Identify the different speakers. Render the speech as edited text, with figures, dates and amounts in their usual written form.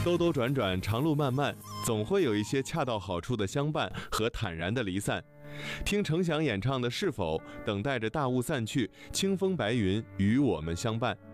Speaker 1: 兜兜转转，长路漫漫，总会有一些恰到好处的相伴和坦然的离散。听程响演唱的《是否》，等待着大雾散去，清风白云与我们相伴。